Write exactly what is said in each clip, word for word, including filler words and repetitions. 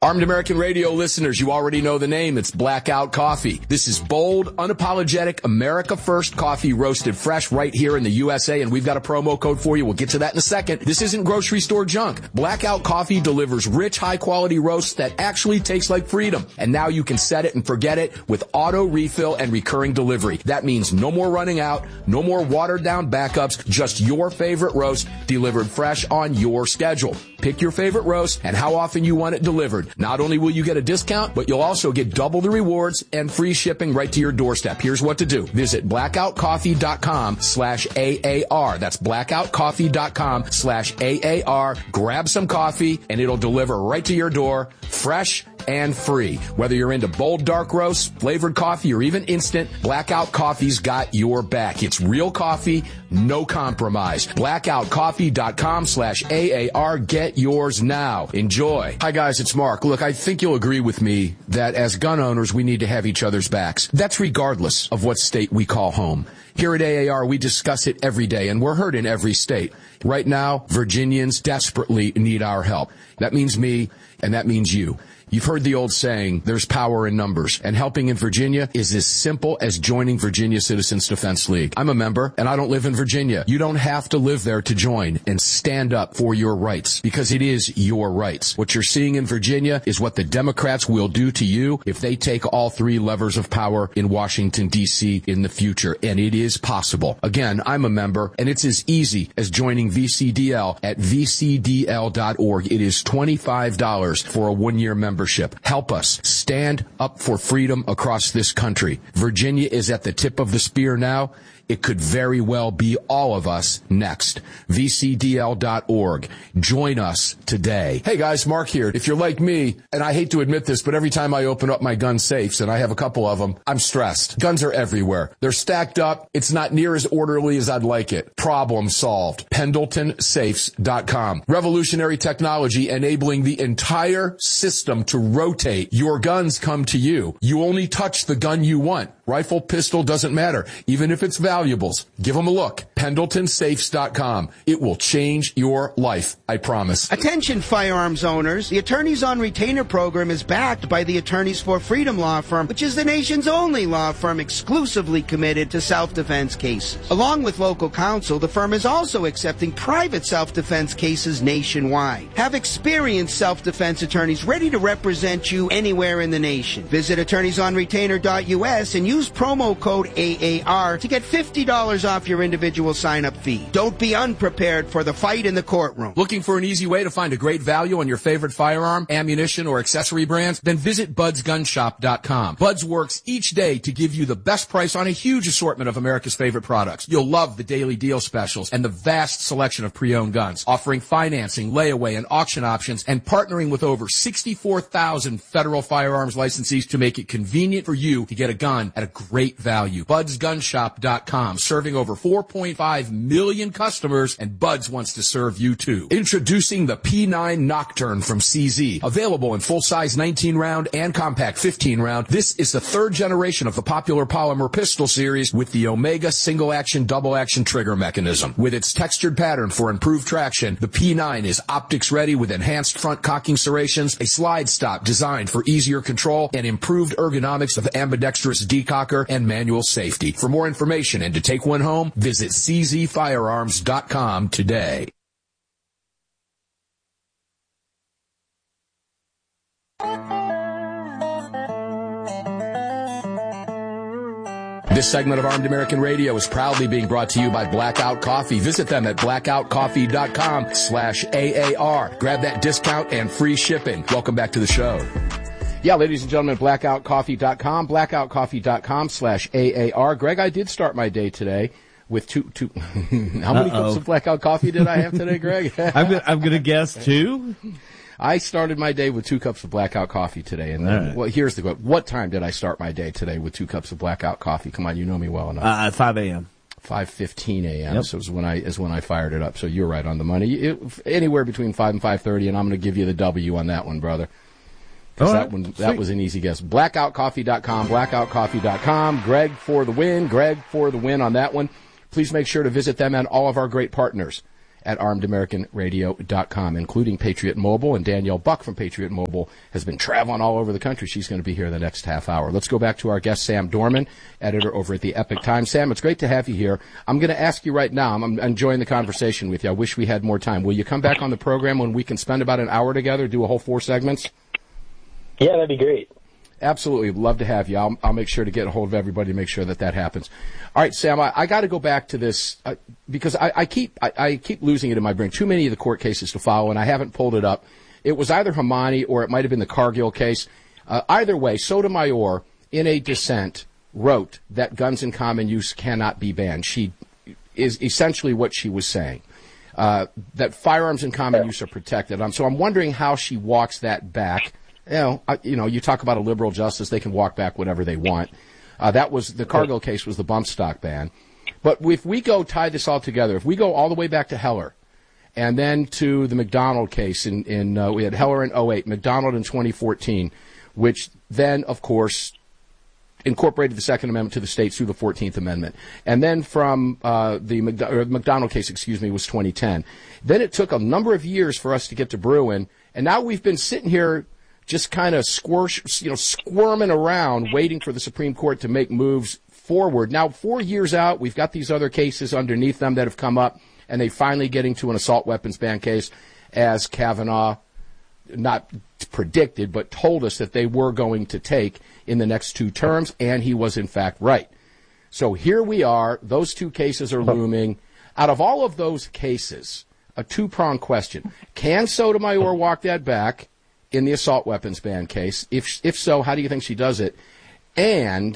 Armed American Radio listeners, you already know the name. It's Blackout Coffee. This is bold, unapologetic, America First coffee roasted fresh right here in the U S A, and we've got a promo code for you. We'll get to that in a second. This isn't grocery store junk. Blackout Coffee delivers rich, high-quality roasts that actually taste like freedom. And now you can set it and forget it with auto refill and recurring delivery. That means no more running out, no more watered-down backups, just your favorite roast delivered fresh on your schedule. Pick your favorite roast and how often you want it delivered. Not only will you get a discount, but you'll also get double the rewards and free shipping right to your doorstep. Here's what to do. Visit blackoutcoffee.com slash AAR. That's blackoutcoffee.com slash AAR. Grab some coffee and it'll deliver right to your door, fresh and free. Whether you're into bold dark roasts, flavored coffee, or even instant, Blackout Coffee's got your back. It's real coffee, no compromise. blackoutcoffee.com slash AAR. Get yours now. Enjoy. Hi guys, it's Mark. Look, I think you'll agree with me that as gun owners, we need to have each other's backs. That's regardless of what state we call home. Here at A A R, we discuss it every day, and we're heard in every state. Right now, Virginians desperately need our help. That means me, and that means you. You've heard the old saying, there's power in numbers, and helping in Virginia is as simple as joining Virginia Citizens Defense League. I'm a member, and I don't live in Virginia. You don't have to live there to join and stand up for your rights, because it is your rights. What you're seeing in Virginia is what the Democrats will do to you if they take all three levers of power in Washington, D C in the future, and it is possible. Again, I'm a member, and it's as easy as joining V C D L at v c d l dot org. It is twenty-five dollars for a one-year membership. Help us stand up for freedom across this country. Virginia is at the tip of the spear now. It could very well be all of us next. v c d l dot org. Join us today. Hey guys, Mark here. If you're like me, and I hate to admit this, but every time I open up my gun safes, and I have a couple of them, I'm stressed. Guns are everywhere. They're stacked up. It's not near as orderly as I'd like it. Problem solved. Pendleton Safes dot com. Revolutionary technology enabling the entire system to rotate. Your guns come to you. You only touch the gun you want. Rifle, pistol, doesn't matter. Even if it's valuables, give them a look. Pendleton Safes dot com. It will change your life, I promise. Attention firearms owners. The Attorneys on Retainer program is backed by the Attorneys for Freedom law firm, which is the nation's only law firm exclusively committed to self-defense cases. Along with local counsel, the firm is also accepting private self-defense cases nationwide. Have experienced self-defense attorneys ready to represent you anywhere in the nation. Visit attorneys on retainer dot u s and use promo code A A R to get fifty dollars off your individual sign-up fee. Don't be unprepared for the fight in the courtroom. Looking for an easy way to find a great value on your favorite firearm, ammunition, or accessory brands? Then visit buds gun shop dot com. Buds works each day to give you the best price on a huge assortment of America's favorite products. You'll love the daily deal specials and the vast selection of pre-owned guns, offering financing, layaway, and auction options, and partnering with over sixty-four thousand federal firearms licensees to make it convenient for you to get a gun at a great value. buds gun shop dot com, serving over four point five million customers, and Buds wants to serve you too. Introducing the P nine Nocturne from C Z. Available in full-size nineteen round and compact fifteen round, this is the third generation of the popular polymer pistol series with the Omega single-action, double-action trigger mechanism. With its textured pattern for improved traction, the P nine is optics-ready with enhanced front cocking serrations, a slide stop designed for easier control, and improved ergonomics of ambidextrous decocker and manual safety. For more information and to take one home, visit c z firearms dot com today. This segment of Armed American Radio is proudly being brought to you by Blackout Coffee. Visit them at blackout coffee dot com slash A A R. Grab that discount and free shipping. Welcome back to the show. Yeah, ladies and gentlemen, blackout coffee dot com, blackout coffee dot com slash A A R. Greg, I did start my day today with two, two, how many Uh-oh. cups of Blackout Coffee did I have today, Greg? I'm gonna, I'm gonna guess two. I started my day with two cups of Blackout Coffee today. And then, right. well, here's the question. What time did I start my day today with two cups of Blackout Coffee? Come on, you know me well enough. Uh, at five a.m. five fifteen a.m. Yep. So is when I is when I fired it up. So you're right on the money. It, anywhere between five and five thirty, and I'm going to give you the W on that one, brother. Because that, right. that was an easy guess. blackout coffee dot com, blackout coffee dot com. Greg for the win. Greg for the win on that one. Please make sure to visit them and all of our great partners at armed american radio dot com, including Patriot Mobile. And Danielle Buck from Patriot Mobile has been traveling all over the country. She's going to be here the next half hour. Let's go back to our guest, Sam Dorman, editor over at the Epic Times. Sam, it's great to have you here. I'm going to ask you right now, I'm, I'm enjoying the conversation with you. I wish we had more time. Will you come back on the program when we can spend about an hour together, do a whole four segments? Yeah, that'd be great. Absolutely. Love to have you. I'll, I'll make sure to get a hold of everybody to make sure that that happens. All right, Sam, I, I got to go back to this uh, because I, I keep I, I keep losing it in my brain. Too many of the court cases to follow, and I haven't pulled it up. It was either Hamani or it might have been the Cargill case. Uh, either way, Sotomayor, in a dissent, wrote that guns in common use cannot be banned. She is essentially what she was saying, uh, that firearms in common use are protected. Um, so I'm wondering how she walks that back. You know, I, you know, you talk about a liberal justice, they can walk back whatever they want. Uh, that was, the Cargill case was the bump stock ban. But if we go tie this all together, if we go all the way back to Heller, and then to the McDonald case in, in uh, we had Heller in oh eight, McDonald in twenty fourteen, which then, of course, incorporated the Second Amendment to the states through the fourteenth Amendment. And then from uh, the McDo- or McDonald case, excuse me, was twenty ten. Then it took a number of years for us to get to Bruen, and now we've been sitting here just kind of squish, you know, squirming around, waiting for the Supreme Court to make moves forward. Now, four years out, we've got these other cases underneath them that have come up, and they finally getting to an assault weapons ban case, as Kavanaugh not predicted, but told us that they were going to take in the next two terms, and he was in fact right. So here we are. Those two cases are looming. Out of all of those cases, a two-pronged question: can Sotomayor walk that back in the assault weapons ban case? If if so, how do you think she does it? And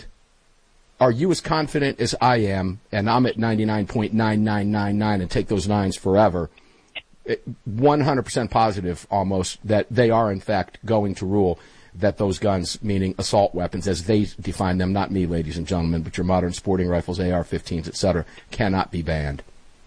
are you as confident as I am, and I'm at ninety-nine point nine nine nine nine and take those nines forever, one hundred percent positive almost that they are in fact going to rule that those guns, meaning assault weapons as they define them, not me, ladies and gentlemen, but your modern sporting rifles, A R fifteens, et cetera, cannot be banned?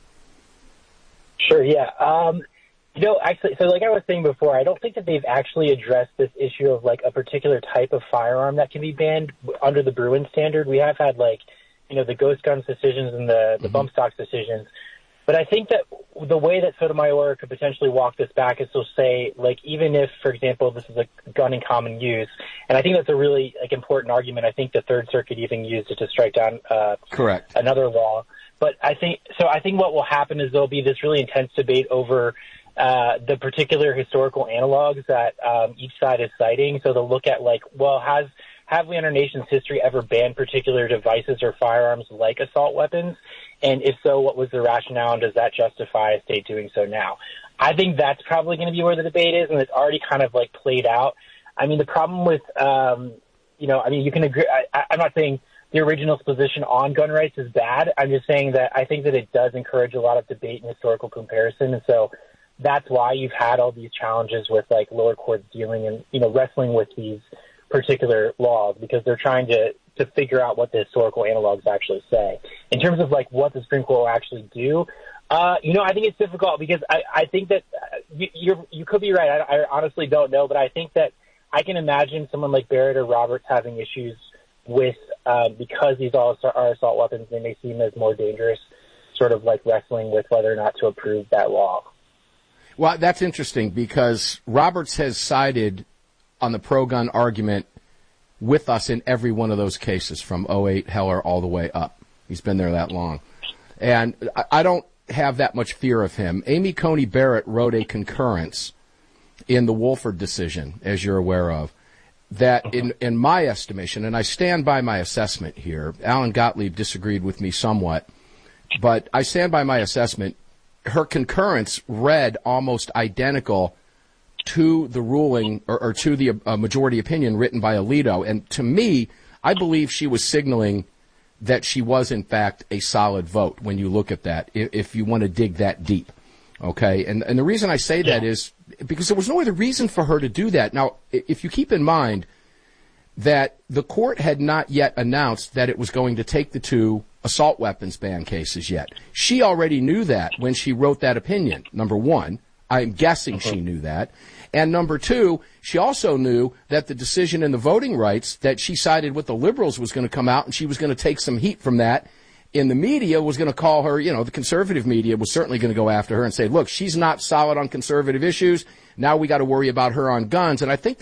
Sure, yeah. Um, you know, actually, so like I was saying before, I don't think that they've actually addressed this issue of like a particular type of firearm that can be banned under the Bruen standard. We have had like, you know, the ghost guns decisions and the, the mm-hmm. bump stock decisions. But I think that the way that Sotomayor could potentially walk this back is to say, like, even if, for example, this is a gun in common use, and I think that's a really like important argument. I think the Third Circuit even used it to strike down uh, correct another law. But I think so. I think what will happen is there'll be this really intense debate over uh, the particular historical analogs that um, each side is citing. So they'll look at like, well, has have we in our nation's history ever banned particular devices or firearms like assault weapons? And if so, what was the rationale, and does that justify a state doing so now? I think that's probably going to be where the debate is, and it's already kind of like played out. I mean, the problem with, um, you know, I mean, you can agree. I, I'm not saying the original's position on gun rights is bad. I'm just saying that I think that it does encourage a lot of debate and historical comparison. And so that's why you've had all these challenges with like lower courts dealing and, you know, wrestling with these particular laws, because they're trying to, to figure out what the historical analogs actually say. In terms of like what the Supreme Court will actually do, uh, you know, I think it's difficult because I, I think that uh, you, you're, you could be right. I, I honestly don't know, but I think that I can imagine someone like Barrett or Roberts having issues with, uh, because these all are assault weapons, they may seem as more dangerous, sort of like wrestling with whether or not to approve that law. Well, that's interesting because Roberts has sided on the pro-gun argument with us in every one of those cases from oh eight Heller all the way up. He's been there that long. And I, I don't have that much fear of him. Amy Coney Barrett wrote a concurrence in the Wolford decision, as you're aware of, that in, in my estimation, and I stand by my assessment here, Alan Gottlieb disagreed with me somewhat, but I stand by my assessment. Her concurrence read almost identical to the ruling or, or to the uh, majority opinion written by Alito. And to me, I believe she was signaling that she was, in fact, a solid vote when you look at that, if, if you want to dig that deep. Okay? And, and the reason I say that yeah. is because there was no other reason for her to do that. Now, if you keep in mind that the court had not yet announced that it was going to take the two assault weapons ban cases yet. She already knew that when she wrote that opinion, number one. I'm guessing uh-huh. she knew that. And number two, she also knew that the decision in the voting rights that she sided with the liberals was going to come out, and she was going to take some heat from that in the media was going to call her, you know, the conservative media was certainly going to go after her and say, look, she's not solid on conservative issues. Now we got to worry about her on guns. And I think